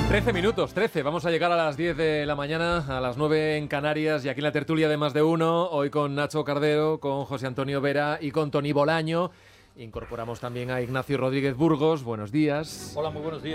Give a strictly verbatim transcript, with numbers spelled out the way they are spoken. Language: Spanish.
trece minutos, trece. Vamos a llegar a las diez de la mañana, a las nueve en Canarias, y aquí en la tertulia de Más de Uno, hoy con Nacho Cardero, con José Antonio Vera y con Toni Bolaño. Incorporamos también a Ignacio Rodríguez Burgos. Buenos días. Hola, muy buenos días.